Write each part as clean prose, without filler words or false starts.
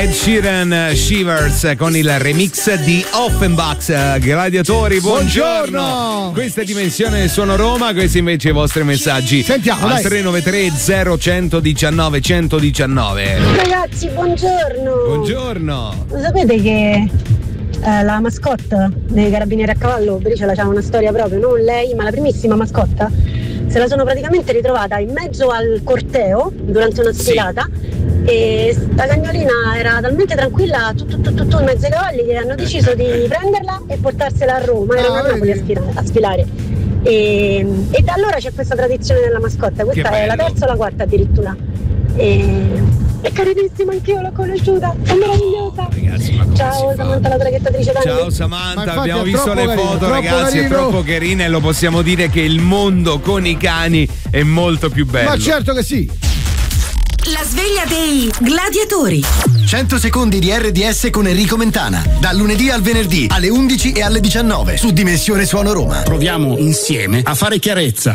Ed Sheeran, Shivers con il remix di Offenbach. Gladiatori, buongiorno. Questa è Dimensione del Suono Roma, questi invece i vostri messaggi. Sentiamo, al dai. 393 0119 119. Ragazzi, buongiorno. Buongiorno. Lo sapete che la mascotte dei Carabinieri a Cavallo, Briciola, c'ha una storia proprio, non lei, ma la primissima mascotta, se la sono praticamente ritrovata in mezzo al corteo durante una sfilata. E sta cagnolina era talmente tranquilla tutto in mezzo ai cavalli che hanno deciso di prenderla e portarsela a Roma, era a Napoli a sfilare. E da allora c'è questa tradizione della mascotta, questa è la terza o la quarta addirittura. È carinissima, anch'io l'ho conosciuta, è meravigliosa. Ragazzi, ma ciao Samantha, la traghetto Trice. Ciao Samantha, abbiamo è visto le carino, foto, ragazzi, carino. è troppo carina e lo possiamo dire che il mondo con i cani è molto più bello. Ma certo che sì. La sveglia dei gladiatori. 100 secondi di RDS con Enrico Mentana. Dal lunedì al venerdì alle 11 e alle 19 su Dimensione Suono Roma. Proviamo insieme a fare chiarezza.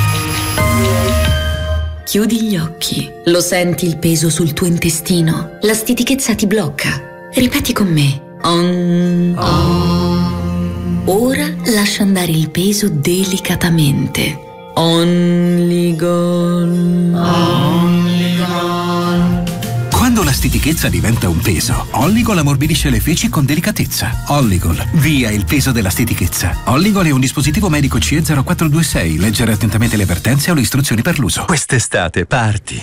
Chiudi gli occhi. Lo senti il peso sul tuo intestino? La stitichezza ti blocca. Ripeti con me. Ora lascia andare il peso delicatamente. Only gone. Quando la stitichezza diventa un peso, Olligol ammorbidisce le feci con delicatezza. Olligol, via il peso della stitichezza. Olligol è un dispositivo medico CE 0426. Leggere attentamente le avvertenze o le istruzioni per l'uso. Quest'estate parti,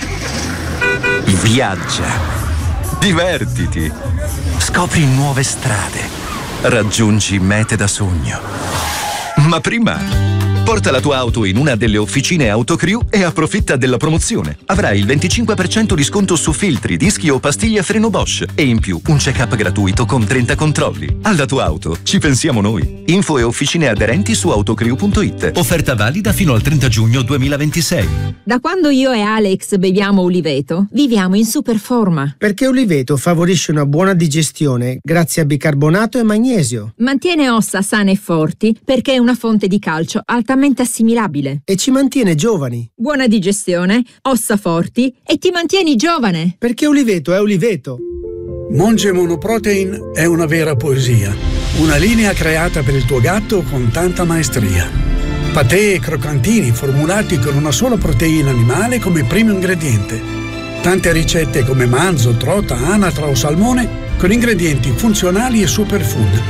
viaggia, divertiti, scopri nuove strade, raggiungi mete da sogno. Ma prima porta la tua auto in una delle officine Autocrew e approfitta della promozione. Avrai il 25% di sconto su filtri, dischi o pastiglie freno Bosch e in più un check-up gratuito con 30 controlli. Alla tua auto ci pensiamo noi. Info e officine aderenti su autocrew.it. Offerta valida fino al 30 giugno 2026. Da quando io e Alex beviamo Uliveto, viviamo in super forma. Perché Uliveto favorisce una buona digestione grazie a bicarbonato e magnesio. Mantiene ossa sane e forti perché è una fonte di calcio altamente assimilabile. E ci mantiene giovani. Buona digestione, ossa forti e ti mantieni giovane. Perché Uliveto è Uliveto. Monge Monoprotein è una vera poesia. Una linea creata per il tuo gatto con tanta maestria. Patè e croccantini formulati con una sola proteina animale come primo ingrediente. Tante ricette come manzo, trota, anatra o salmone con ingredienti funzionali e superfood.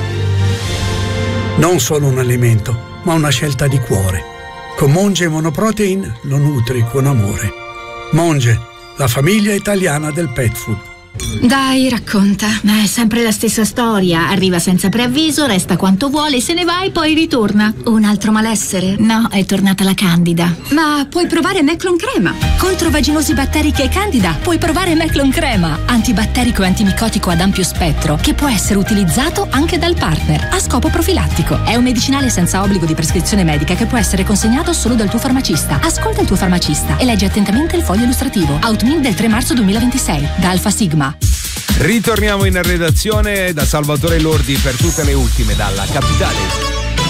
Non solo un alimento, ma una scelta di cuore. Con Monge Monoprotein lo nutri con amore. Monge, la famiglia italiana del pet food. Dai, racconta. Ma è sempre la stessa storia. Arriva senza preavviso, resta quanto vuole, se ne va e poi ritorna. Un altro malessere? No, è tornata la Candida. Ma puoi provare Meclon Crema. Contro vaginosi batteriche e Candida puoi provare Meclon Crema. Antibatterico e antimicotico ad ampio spettro che può essere utilizzato anche dal partner a scopo profilattico. È un medicinale senza obbligo di prescrizione medica che può essere consegnato solo dal tuo farmacista. Ascolta il tuo farmacista e leggi attentamente il foglio illustrativo. Outmin del 3 marzo 2026 da Alfa Sigma. Ritorniamo in redazione da Salvatore Lordi per tutte le ultime dalla capitale.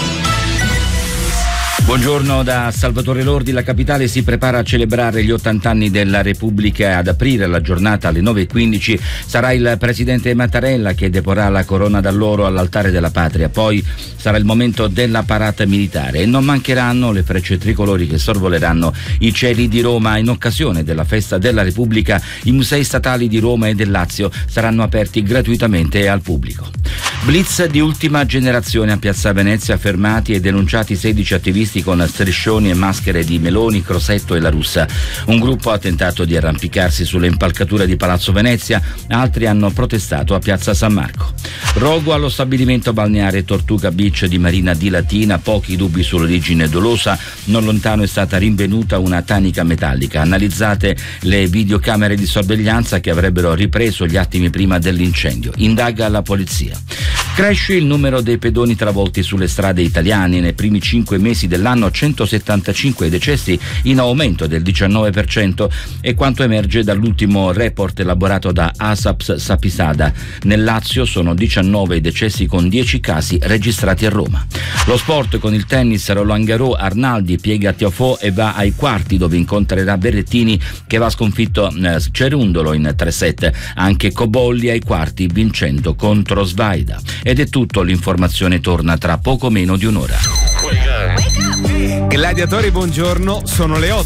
Buongiorno da Salvatore Lordi. La capitale si prepara a celebrare gli 80 anni della Repubblica. Ad aprire la giornata alle 9:15 sarà il presidente Mattarella che deporrà la corona d'alloro all'altare della patria. Poi sarà il momento della parata militare e non mancheranno le frecce tricolori che sorvoleranno i cieli di Roma. In occasione della festa della Repubblica i musei statali di Roma e del Lazio saranno aperti gratuitamente al pubblico. Blitz di ultima generazione a Piazza Venezia, fermati e denunciati 16 attivisti con striscioni e maschere di Meloni, Crosetto e La Russa. Un gruppo ha tentato di arrampicarsi sulle impalcature di Palazzo Venezia, altri hanno protestato a Piazza San Marco. Rogo allo stabilimento balneare Tortuga Beach di Marina di Latina, pochi dubbi sull'origine dolosa, non lontano è stata rinvenuta una tanica metallica. Analizzate le videocamere di sorveglianza che avrebbero ripreso gli attimi prima dell'incendio. Indaga la polizia. Cresce il numero dei pedoni travolti sulle strade italiane. Nei primi 5 mesi dell'anno 175 decessi, in aumento del 19%, è quanto emerge dall'ultimo report elaborato da ASAPS Sapisada. Nel Lazio sono 19 decessi con 10 casi registrati a Roma. Lo sport con il tennis, Roland Garros, Arnaldi piega Tiafoe e va ai quarti, dove incontrerà Berrettini che va sconfitto Cerundolo in 3-7. Anche Cobolli ai quarti vincendo contro Svaida. Ed è tutto, l'informazione torna tra poco meno di un'ora. Gladiatori, buongiorno, sono le 8.